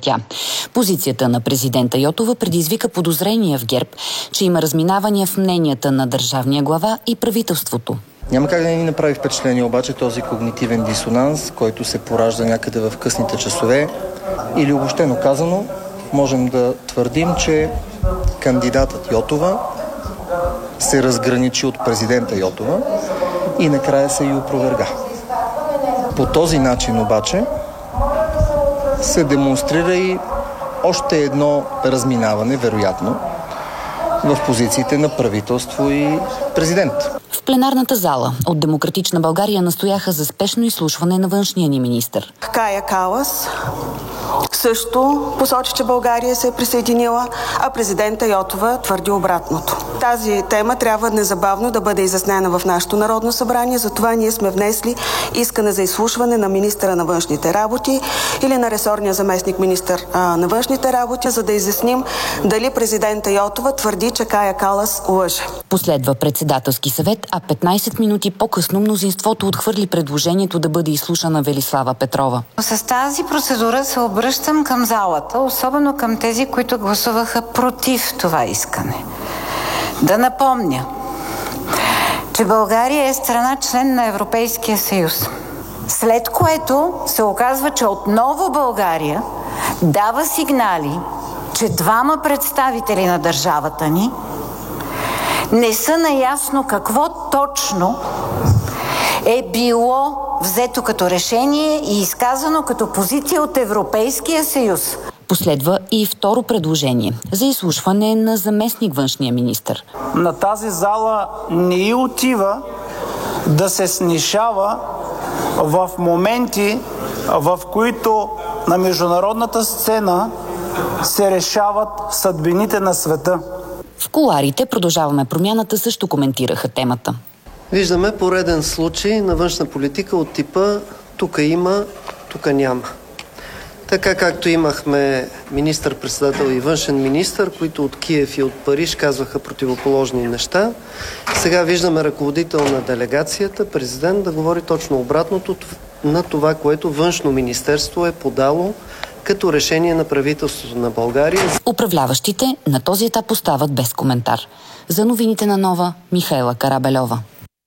тя. Позицията на президента Йотова предизвика подозрения в ГЕРБ, че има разминавания в мненията на държавния глава и правителството. Няма как да ни направи впечатление обаче този когнитивен дисонанс, който се поражда някъде в късните часове. Или обобщено казано, можем да твърдим, че кандидатът Йотова се разграничи от президента Йотова и накрая се и опроверга. По този начин обаче се демонстрира и още едно разминаване, вероятно, в позициите на правителство и президент. В пленарната зала от Демократична България настояха за спешно изслушване на външния ни министър. Кая Калас също посочи, че България се е присъединила, а президента Йотова твърди обратното. Тази тема трябва незабавно да бъде изяснена в нашето Народно събрание, затова ние сме внесли искане за изслушване на министъра на външните работи или на ресорния заместник министър на външните работи, за да изясним дали президента Йотова твърди, че Кая Калас лъже. Последва председателски съвет, а 15 минути по-късно мнозинството отхвърли предложението да бъде изслушана Велислава Петрова. С тази процедура се обръщам към залата, особено към тези, които гласуваха против това искане. Да напомня, че България е страна член на Европейския съюз. След което се оказва, че отново България дава сигнали, че двама представители на държавата ни не са наясно какво точно е било взето като решение и изказано като позиция от Европейския съюз. Последва и второ предложение за изслушване на заместник външния министър. На тази зала не й отива да се снишава в моменти, в които на международната сцена се решават съдбините на света. В кулоарите Продължаваме промяната също коментираха темата. Виждаме пореден случай на външна политика от типа тук има, тук няма. Така както имахме министър-председател и външен министър, които от Киев и от Париж казваха противоположни неща. Сега виждаме ръководител на делегацията, президент, да говори точно обратното на това, което външно министерство е подало като решение на правителството на България. Управляващите на този етап остават без коментар. За новините на Нова, Михайла Карабельова.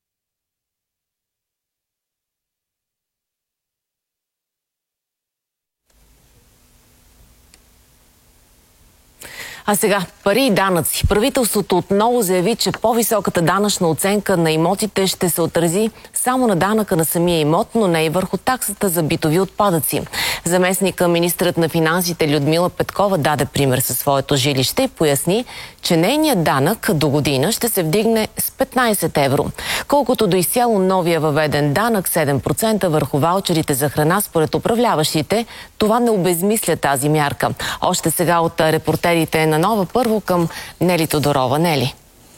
А сега, пари и данъци. Правителството отново заяви, че по-високата данъчна оценка на имотите ще се отрази само на данъка на самия имот, но не и върху таксата за битови отпадъци. Заместника министърът на финансите Людмила Петкова даде пример със своето жилище и поясни, че нейният данък до година ще се вдигне с 15 евро. Колкото до изцяло новия въведен данък 7% върху ваучерите за храна, според управляващите, това не обезмисля тази мярка. Още сега от репортерите на Нова, първо към Нели Тодорова. Нели.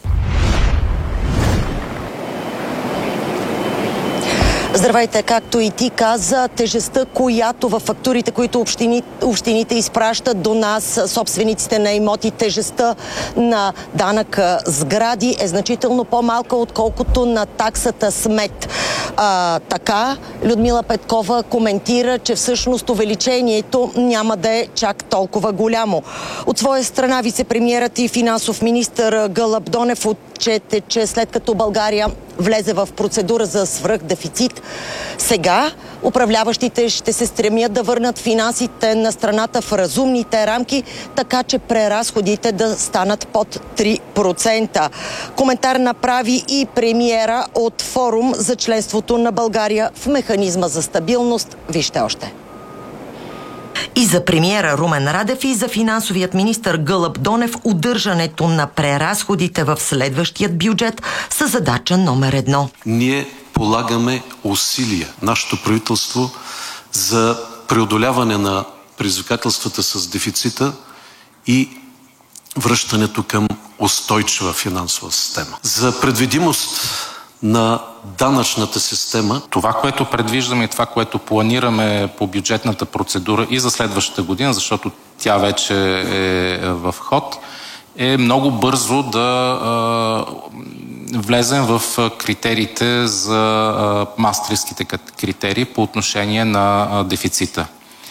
Здравейте, както и ти каза, тежестта, която във фактурите, които общините изпращат до нас, собствениците на имоти, тежестта на данъка сгради е значително по-малка, отколкото на таксата смет. Така, Людмила Петкова коментира, че всъщност увеличението няма да е чак толкова голямо. От своя страна вицепремиерът и финансов министър Гълъб Донев отчете, че след като България влезе в процедура за свръхдефицит, сега управляващите ще се стремят да върнат финансите на страната в разумните рамки, така че преразходите да станат под 3%. Коментар направи и премиера от форум за членството на България в механизма за стабилност. Вижте още. И за премиера Румен Радев, и за финансовият министър Гълъб Донев удържането на преразходите в следващият бюджет са задача номер 1. Ние полагаме усилия, нашето правителство, за преодоляване на предизвикателствата с дефицита и връщането към устойчива финансова система. За предвидимост на данъчната система. Това, което предвиждаме и това, което планираме по бюджетната процедура и за следващата година, защото тя вече е в ход, е много бързо да влезем в критериите за мастрихтските критерии по отношение на дефицита.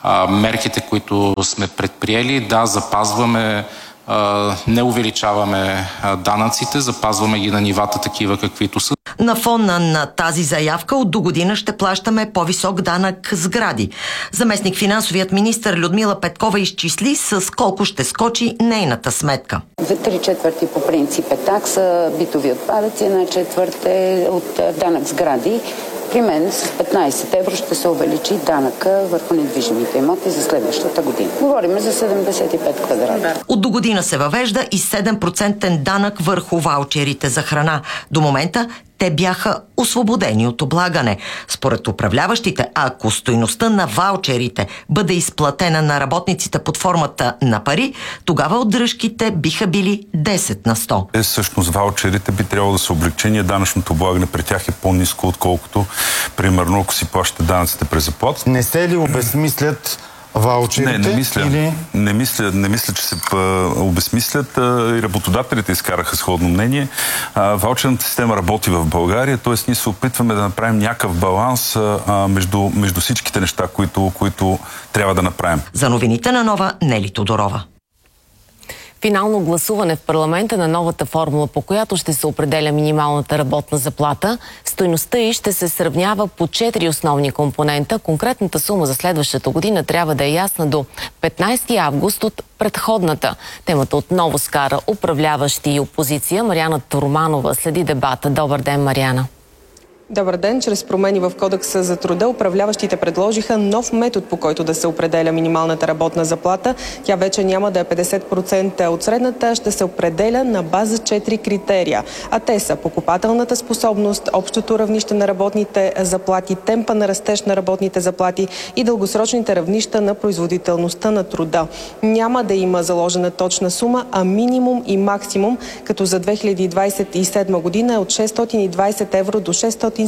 мерките, които сме предприели. Да, запазваме, не увеличаваме данъците, запазваме ги на нивата такива, каквито са. На фона на тази заявка от до година ще плащаме по-висок данък сгради. Заместник финансовият министър Людмила Петкова изчисли с колко ще скочи нейната сметка. 3/4 по принцип е такса битови отпадъци, 1/4 е от данък сгради. При мен с 15 евро ще се увеличи данъка върху недвижимите имоти за следващата година. Говорим за 75 квадрата. От до година се въвежда и 7% данък върху ваучерите за храна. До момента те бяха освободени от облагане. Според управляващите, ако стойността на ваучерите бъде изплатена на работниците под формата на пари, тогава отдръжките биха били 10 на 100. Всъщност ваучерите би трябвало да са облекчени, данъчното облагане при тях е по-ниско, отколкото примерно ако си плащате данъците през заплата. Не се ли обезмислят ваучерите? Не мисля, че се обезмислят. И работодателите изкараха сходно мнение. Ваучерната система работи в България, т.е. ние се опитваме да направим някакъв баланс между всичките неща, които трябва да направим. За новините на Нова, Нели Тодорова. Финално гласуване в парламента на новата формула, по която ще се определя минималната работна заплата. Стойността й ще се сравнява по 4 основни компонента. Конкретната сума за следващата година трябва да е ясна до 15 август от предходната. Темата отново скара управляващи и опозиция. Мариана Торманова следи дебата. Добър ден, Мариана. Добър ден. Чрез промени в Кодекса за труда управляващите предложиха нов метод, по който да се определя минималната работна заплата. Тя вече няма да е 50% от средната, ще се определя на база 4 критерия. А те са покупателната способност, общото равнище на работните заплати, темпа на растеж на работните заплати и дългосрочните равнища на производителността на труда. Няма да има заложена точна сума, а минимум и максимум, като за 2027 година е от 620 евро до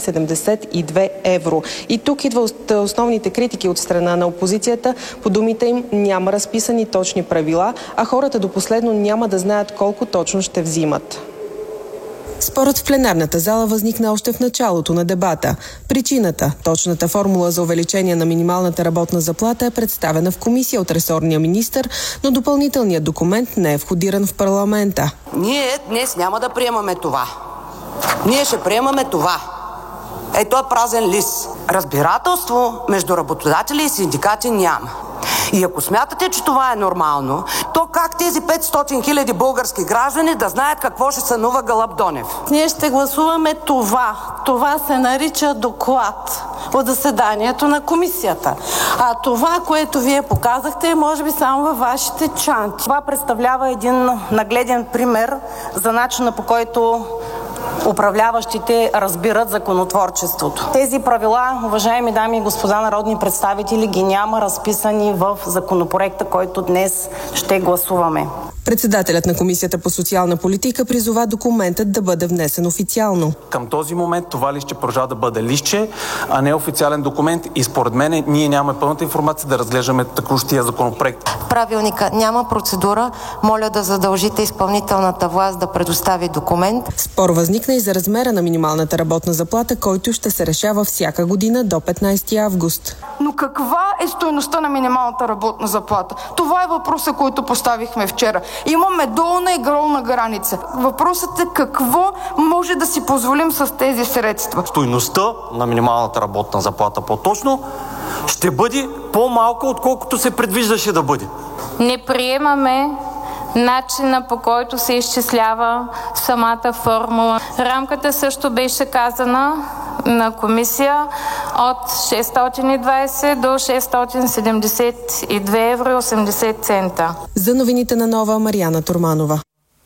672 евро. И тук идват основните критики от страна на опозицията. По думите им няма разписани точни правила, а хората до последно няма да знаят колко точно ще взимат. Спорът в пленарната зала възникна още в началото на дебата. Причината, точната формула за увеличение на минималната работна заплата е представена в комисия от ресорния министър, но допълнителният документ не е входиран в парламента. Ние днес няма да приемаме това. Ние ще приемаме това. Ето е празен лист. Разбирателство между работодатели и синдикати няма. И ако смятате, че това е нормално, то как тези 500 хиляди български граждани да знаят какво ще сънува Гълъб Донев? Ние ще гласуваме това. Това се нарича доклад от заседанието на комисията. А това, което вие показахте, е може би само във вашите чанти. Това представлява един нагледен пример за начина, по който управляващите разбират законотворчеството. Тези правила, уважаеми дами и господа народни представители, ги няма разписани в законопроекта, който днес ще гласуваме. Председателят на Комисията по социална политика призова документът да бъде внесен официално. Към този момент това листче продължава да бъде листче, а не официален документ и според мен ние нямаме пълната информация да разглеждаме текущия законопроект. В правилника няма процедура. Моля да задължите изпълнителната власт да предостави документ. Спор възникна и за размера на минималната работна заплата, който ще се решава всяка година до 15 август. Но каква е стойността на минималната работна заплата? Това е въпросът, който поставихме вчера. Имаме долна и горна граница. Въпросът е какво може да си позволим с тези средства. Стойността на минималната работна заплата по-точно ще бъде по-малка, отколкото се предвиждаше да бъде. Не приемаме начина, по който се изчислява самата формула. Рамката също беше казана на комисия от 620 до 672 евро и 80 цента. За новините на Нова, Мариана Торманова.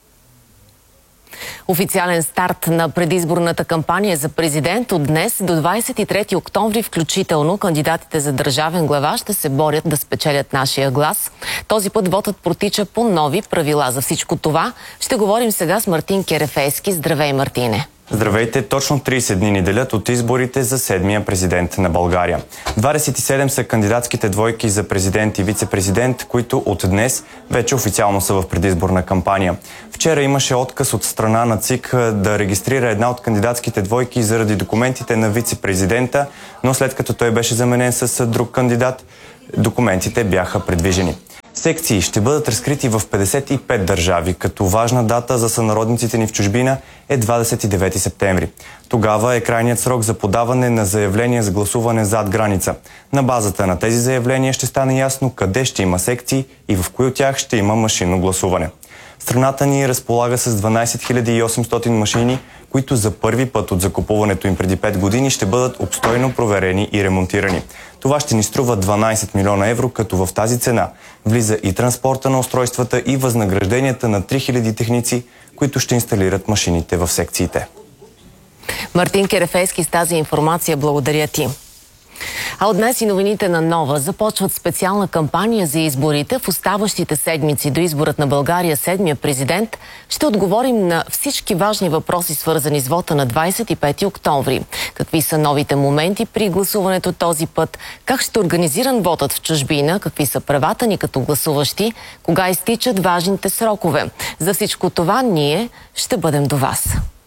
Официален старт на предизборната кампания за президент от днес до 23 октомври включително кандидатите за държавен глава ще се борят да спечелят нашия глас. Този път вотът протича по нови правила. За всичко това ще говорим сега с Мартин Керефейски. Здравей, Мартине! Здравейте! Точно 30 дни ни делят от изборите за 7-я президент на България. 27 са кандидатските двойки за президент и вице-президент, които от днес вече официално са в предизборна кампания. Вчера имаше отказ от страна на ЦИК да регистрира една от кандидатските двойки заради документите на вице-президента, но след като той беше заменен с друг кандидат, документите бяха придвижени. Секции ще бъдат разкрити в 55 държави, като важна дата за сънародниците ни в чужбина е 29 септември. Тогава е крайният срок за подаване на заявления за гласуване зад граница. На базата на тези заявления ще стане ясно къде ще има секции и в кои от тях ще има машинно гласуване. Страната ни разполага с 12 800 машини, които за първи път от закупуването им преди 5 години ще бъдат обстойно проверени и ремонтирани. Това ще ни струва 12 милиона евро, като в тази цена влиза и транспорта на устройствата и възнагражденията на 3000 техници, които ще инсталират машините в секциите. Мартин Керефейски с тази информация, благодаря ти. А от днес и новините на Нова започват специална кампания за изборите. В оставащите седмици до изборът на България, седмия президент, ще отговорим на всички важни въпроси, свързани с вота на 25 октомври. Какви са новите моменти при гласуването този път? Как ще организиран вотът в чужбина? Какви са правата ни като гласуващи? Кога изтичат важните срокове? За всичко това ние ще бъдем до вас.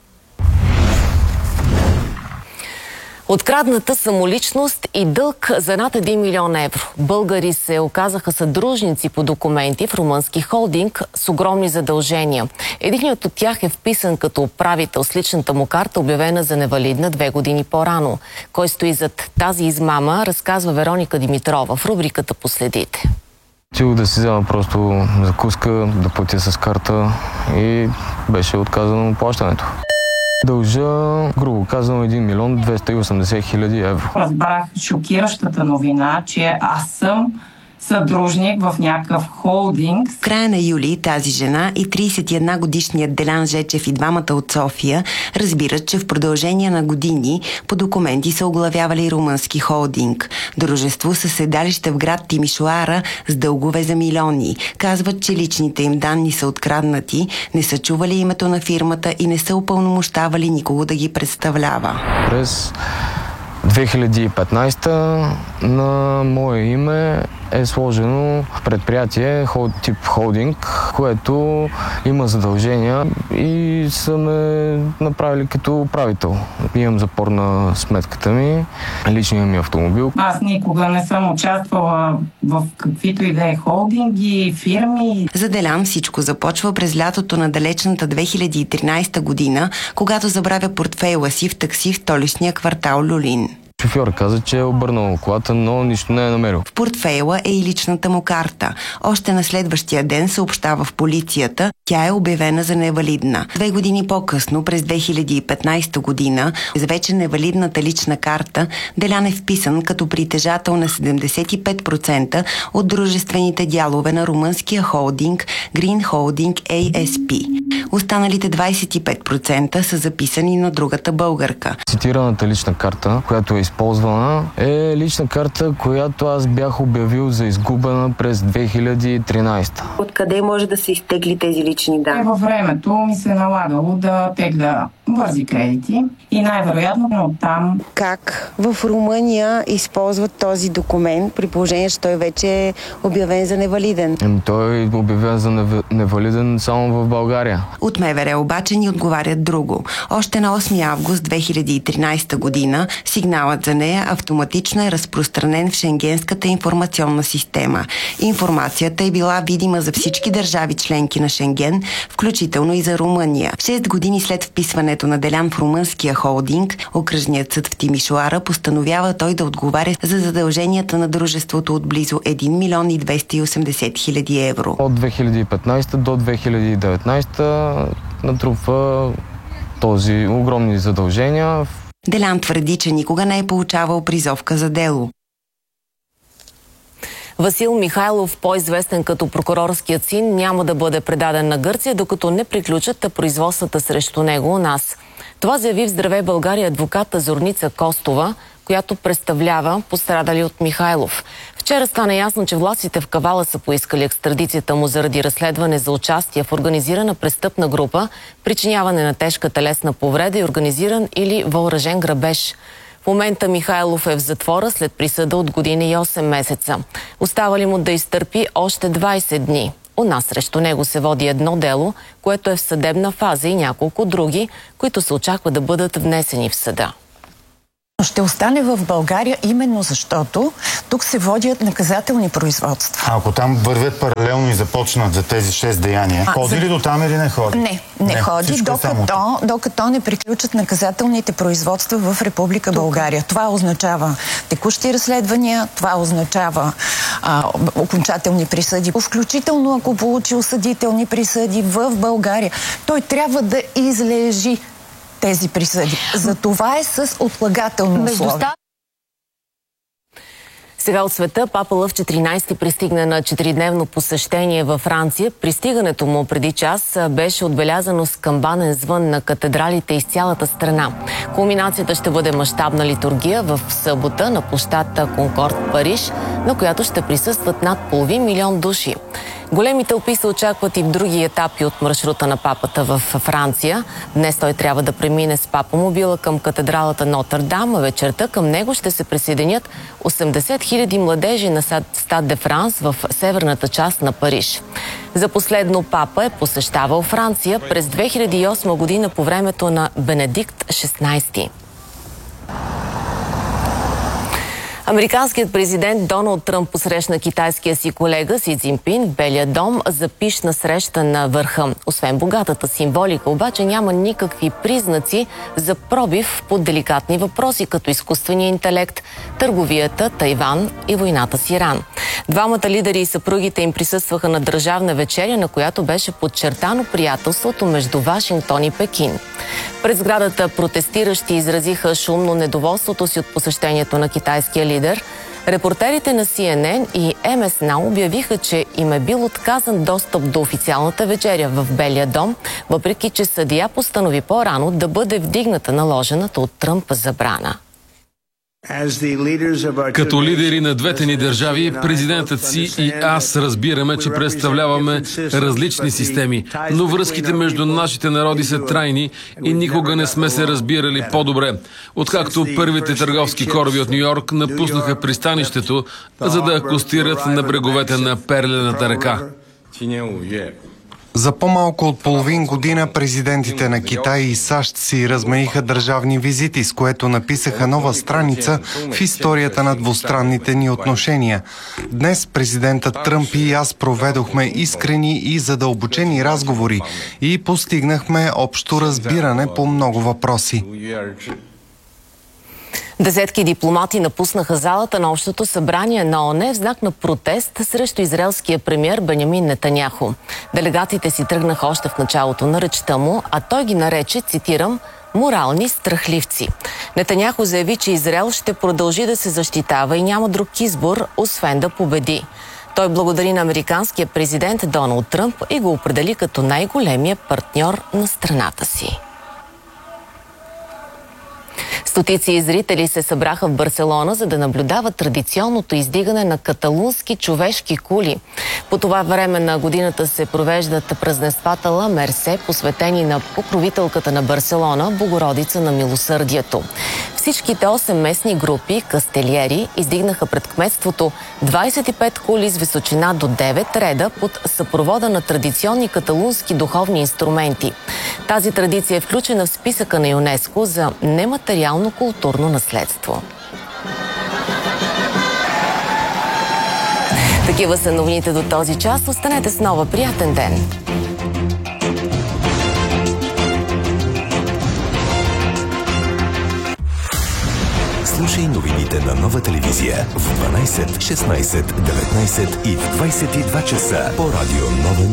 Открадната самоличност и дълг за над 1 милион евро. Българи се оказаха съдружници по документи в румънски холдинг с огромни задължения. Единият от тях е вписан като управител с личната му карта, обявена за невалидна 2 години по-рано. Кой стои зад тази измама, разказва Вероника Димитрова в рубриката «Последите». Чух да си взема просто закуска, да платя с карта и беше отказано плащането. Дължа, грубо казвам, 1 милион 280 хиляди евро. Разбрах шокиращата новина, че аз съм съдружник в някакъв холдинг. В края на юли тази жена и 31-годишният Делян Жечев и двамата от София разбират, че в продължение на години по документи са оглавявали румънски холдинг. Дружество със седалище в град Тимишоара с дългове за милиони. Казват, че личните им данни са откраднати, не са чували името на фирмата и не са упълномощавали никого да ги представлява. През 2015 на мое име е сложено предприятие тип холдинг, което има задължения и са ме направили като управител. Имам запор на сметката ми, личния ми автомобил. Аз никога не съм участвала в каквито и да е холдинги, фирми. За Делян всичко започва през лятото на далечната 2013 година, когато забравя портфейла си в такси в столичния квартал Люлин. Шофьор каза, че е обърнал колата, но нищо не е намерил. В портфейла е и личната му карта. Още на следващия ден съобщава в полицията, тя е обявена за невалидна. 2 години по-късно, през 2015 година, с вече невалидната лична карта, Делян е вписан като притежател на 75% от дружествените дялове на румънския холдинг Green Holding ASP. Останалите 25% са записани на другата българка. Цитираната лична карта, която е използвана, е лична карта, която аз бях обявил за изгубена през 2013. Откъде може да се изтегли тези лични данни? Във времето ми се е налагало да тегля бързи кредити и най-вероятно оттам. Как в Румъния използват този документ, при положение, че той вече е обявен за невалиден? Той е обявен за невалиден само в България. От МВР обаче ни отговарят друго. Още на 8 август 2013 година сигналът за нея автоматично е разпространен в Шенгенската информационна система. Информацията е била видима за всички държави членки на Шенген, включително и за Румъния. 6 години след вписването на Делян в румънския холдинг, окръжният съд в Тимишоара постановява той да отговаря за задълженията на дружеството от близо 1 милион и 280 хиляди евро. От 2015 до 2019 натрупва този огромни задължения. Делян твърди, че никога не е получавал призовка за дело. Васил Михайлов, по-известен като прокурорският син, няма да бъде предаден на Гърция, докато не приключат производствата срещу него у нас. Това заяви в Здравей България адвоката Зорница Костова, която представлява пострадали от Михайлов. Вчера стана ясно, че властите в Кавала са поискали екстрадицията му заради разследване за участие в организирана престъпна група, причиняване на тежка телесна повреда и организиран или въоръжен грабеж. В момента Михайлов е в затвора след присъда от година и 8 месеца. Остава ли му да изтърпи още 20 дни? У нас срещу него се води едно дело, което е в съдебна фаза, и няколко други, които се очаква да бъдат внесени в съда. ще остане в България именно защото тук се водят наказателни производства. А ако там вървят паралелно и започнат за тези 6 деяния, ходи ли до там или не ходи? Не ходи, докато не приключат наказателните производства в Република България. Това означава текущи разследвания, това означава окончателни присъди, включително ако получи осъдителни присъди в България. Той трябва да излежи тези присъди. За това е с отлагателно условие. Сега от света папа Лъв 14 пристигна на 4-дневно посещение във Франция. Пристигането му преди час беше отбелязано с камбанен звън на катедралите из цялата страна. Кулминацията ще бъде мащабна литургия в събота на площадта Конкорд, Париж, на която ще присъстват над 500 000 души. Големи тълпи се очакват и в други етапи от маршрута на папата в Франция. Днес той трябва да премине с папомобила към катедралата Нотр-Дам, а вечерта към него ще се присъединят 80 000 младежи на Стад де Франс в северната част на Париж. За последно папа е посещавал Франция през 2008 година по времето на Бенедикт XVI. Американският президент Доналд Тръмп посрещна китайския си колега Си Цзинпин в Белия дом за пищна среща на върха. Освен богатата символика, обаче няма никакви признаци за пробив по деликатни въпроси, като изкуствения интелект, търговията, Тайван и войната с Иран. Двамата лидери и съпругите им присъстваха на държавна вечеря, на която беше подчертано приятелството между Вашингтон и Пекин. Пред сградата протестиращи изразиха шумно недоволството си от посещението на китайския лидер. Репортерите на CNN и MS Now обявиха, че им е бил отказан достъп до официалната вечеря в Белия дом, въпреки че съдия постанови по-рано да бъде вдигната наложената от Тръмп забрана. Като лидери на двете ни държави, президентът си и аз разбираме, че представляваме различни системи, но връзките между нашите народи са трайни и никога не сме се разбирали по-добре. Откакто първите търговски кораби от Ню-Йорк напуснаха пристанището, за да акостират на бреговете на Перлената река. За по-малко от половин година президентите на Китай и САЩ си размениха държавни визити, с което написаха нова страница в историята на двустранните ни отношения. Днес президентът Тръмп и аз проведохме искрени и задълбочени разговори и постигнахме общо разбиране по много въпроси. Десетки дипломати напуснаха залата на Общото събрание на ООН в знак на протест срещу израелския премиер Бенямин Нетаняху. Делегатите си тръгнаха още в началото на речта му, а той ги нарече, цитирам, морални страхливци. Нетаняху заяви, че Израел ще продължи да се защитава и няма друг избор, освен да победи. Той благодари на американския президент Доналд Тръмп и го определи като най-големия партньор на страната си. Стотици зрители се събраха в Барселона, за да наблюдават традиционното издигане на каталунски човешки кули. По това време на годината се провеждат празненствата Ла Мерсе, посветени на покровителката на Барселона, Богородица на милосърдието. Всичките 8 местни групи, кастелиери, издигнаха пред кметството 25 кули с височина до 9 реда под съпровода на традиционни каталунски духовни инструменти. Тази традиция е включена в списъка на ЮНЕСКО за нематериално културно наследство. Такива са новините до този час. Останете с нова. Приятен ден! Слушай новините на Нова телевизия в 12, 16, 19 и в 22 часа по радио Нова